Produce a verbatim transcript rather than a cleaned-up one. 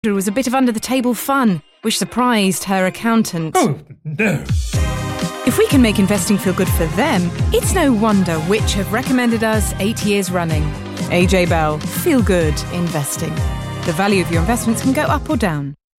It was a bit of under-the-table fun, which surprised her accountant. Oh, no. If we can make investing feel good for them, it's no wonder Which have recommended us eight years running. A J Bell, feel good investing. The value of your investments can go up or down.